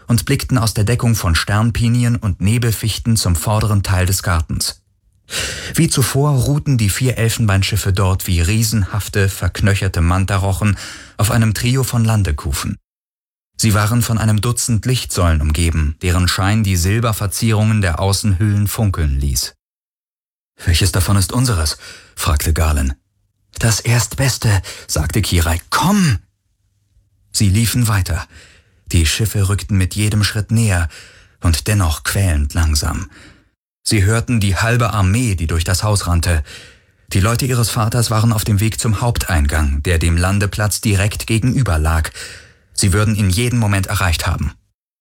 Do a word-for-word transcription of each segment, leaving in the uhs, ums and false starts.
und blickten aus der Deckung von Sternpinien und Nebelfichten zum vorderen Teil des Gartens. Wie zuvor ruhten die vier Elfenbeinschiffe dort wie riesenhafte, verknöcherte Mantarochen auf einem Trio von Landekufen. Sie waren von einem Dutzend Lichtsäulen umgeben, deren Schein die Silberverzierungen der Außenhüllen funkeln ließ. »Welches davon ist unseres?« fragte Galen. »Das Erstbeste«, sagte Kirai. »Komm!« Sie liefen weiter. Die Schiffe rückten mit jedem Schritt näher und dennoch quälend langsam. Sie hörten die halbe Armee, die durch das Haus rannte. Die Leute ihres Vaters waren auf dem Weg zum Haupteingang, der dem Landeplatz direkt gegenüber lag. Sie würden ihn jeden Moment erreicht haben.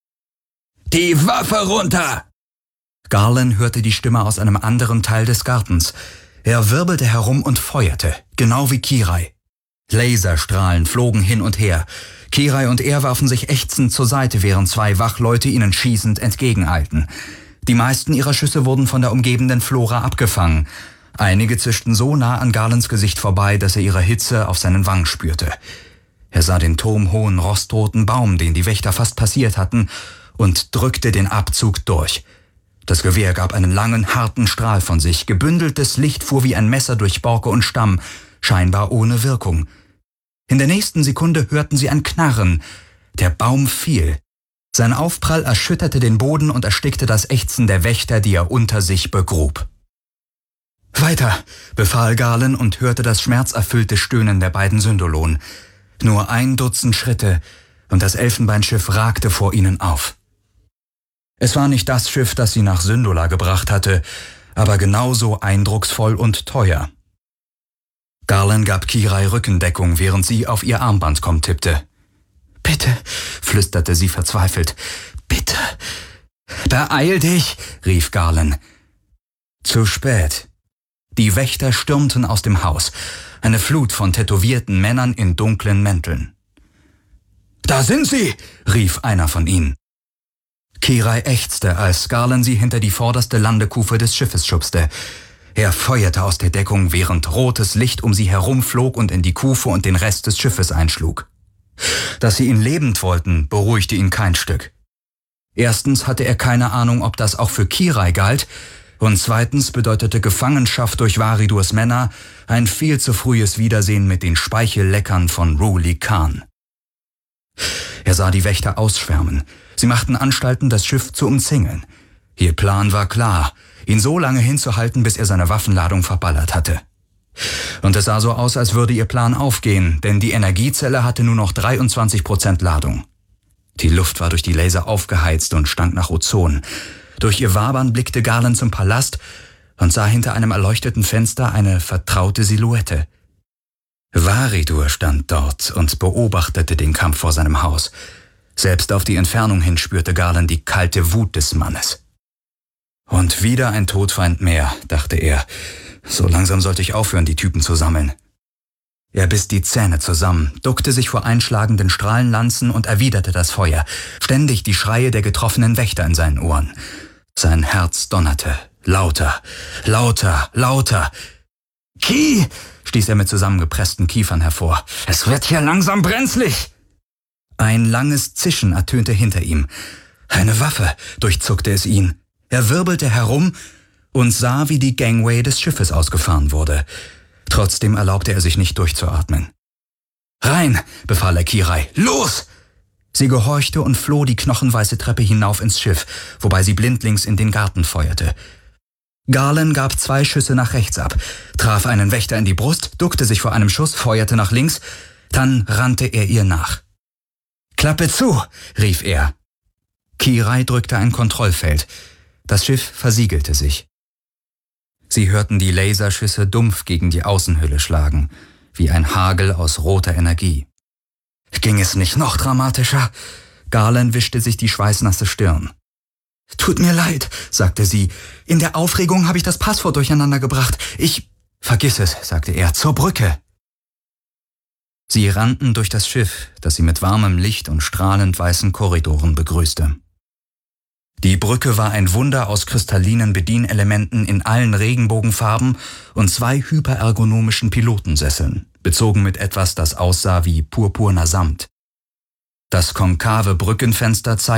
»Die Waffe runter!« Garland hörte die Stimme aus einem anderen Teil des Gartens. Er wirbelte herum und feuerte, genau wie Kirai. Laserstrahlen flogen hin und her. Kirai und er warfen sich ächzend zur Seite, während zwei Wachleute ihnen schießend entgegeneilten. Die meisten ihrer Schüsse wurden von der umgebenden Flora abgefangen. Einige zischten so nah an Garlands Gesicht vorbei, dass er ihre Hitze auf seinen Wangen spürte. Er sah den turmhohen, rostroten Baum, den die Wächter fast passiert hatten, und drückte den Abzug durch. Das Gewehr gab einen langen, harten Strahl von sich. Gebündeltes Licht fuhr wie ein Messer durch Borke und Stamm, scheinbar ohne Wirkung. In der nächsten Sekunde hörten sie ein Knarren. Der Baum fiel. Sein Aufprall erschütterte den Boden und erstickte das Ächzen der Wächter, die er unter sich begrub. »Weiter«, befahl Galen und hörte das schmerzerfüllte Stöhnen der beiden Syndolonen. Nur ein Dutzend Schritte, und das Elfenbeinschiff ragte vor ihnen auf. Es war nicht das Schiff, das sie nach Syndola gebracht hatte, aber genauso eindrucksvoll und teuer. Garland gab Kirai Rückendeckung, während sie auf ihr Armbandkomm tippte. »Bitte«, flüsterte sie verzweifelt. »Bitte.« »Beeil dich«, rief Garland. Zu spät. Die Wächter stürmten aus dem Haus, eine Flut von tätowierten Männern in dunklen Mänteln. »Da sind sie«, rief einer von ihnen. Kirai ächzte, als Garland sie hinter die vorderste Landekufe des Schiffes schubste. Er feuerte aus der Deckung, während rotes Licht um sie herumflog und in die Kufe und den Rest des Schiffes einschlug. Dass sie ihn lebend wollten, beruhigte ihn kein Stück. Erstens hatte er keine Ahnung, ob das auch für Kirai galt, und zweitens bedeutete Gefangenschaft durch Varidurs Männer ein viel zu frühes Wiedersehen mit den Speichelleckern von Ruli Khan. Er sah die Wächter ausschwärmen. Sie machten Anstalten, das Schiff zu umzingeln. Ihr Plan war klar, ihn so lange hinzuhalten, bis er seine Waffenladung verballert hatte. Und es sah so aus, als würde ihr Plan aufgehen, denn die Energiezelle hatte nur noch dreiundzwanzig Prozent Ladung. Die Luft war durch die Laser aufgeheizt und stank nach Ozon. Durch ihr Wabern blickte Garland zum Palast und sah hinter einem erleuchteten Fenster eine vertraute Silhouette. Varidur stand dort und beobachtete den Kampf vor seinem Haus. Selbst auf die Entfernung hin spürte Garland die kalte Wut des Mannes. Und wieder ein Todfeind mehr, dachte er. So langsam sollte ich aufhören, die Typen zu sammeln. Er biss die Zähne zusammen, duckte sich vor einschlagenden Strahlenlanzen und erwiderte das Feuer, ständig die Schreie der getroffenen Wächter in seinen Ohren. Sein Herz donnerte, lauter, lauter, lauter. »Ki«, stieß er mit zusammengepressten Kiefern hervor, »es wird hier langsam brenzlig!« Ein langes Zischen ertönte hinter ihm. Eine Waffe, durchzuckte es ihn. Er wirbelte herum und sah, wie die Gangway des Schiffes ausgefahren wurde. Trotzdem erlaubte er sich nicht durchzuatmen. »Rein«, befahl er Kirai, »los!« Sie gehorchte und floh die knochenweiße Treppe hinauf ins Schiff, wobei sie blindlings in den Garten feuerte. Garland gab zwei Schüsse nach rechts ab, traf einen Wächter in die Brust, duckte sich vor einem Schuss, feuerte nach links, dann rannte er ihr nach. »Klappe zu«, rief er. Kirai drückte ein Kontrollfeld. Das Schiff versiegelte sich. Sie hörten die Laserschüsse dumpf gegen die Außenhülle schlagen, wie ein Hagel aus roter Energie. Ging es nicht noch dramatischer? Garland wischte sich die schweißnasse Stirn. »Tut mir leid«, sagte sie. »In der Aufregung habe ich das Passwort durcheinander gebracht. Ich...« »Vergiss es«, sagte er, »zur Brücke.« Sie rannten durch das Schiff, das sie mit warmem Licht und strahlend weißen Korridoren begrüßte. Die Brücke war ein Wunder aus kristallinen Bedienelementen in allen Regenbogenfarben und zwei hyperergonomischen Pilotensesseln, bezogen mit etwas, das aussah wie purpurner Samt. Das konkave Brückenfenster zeigte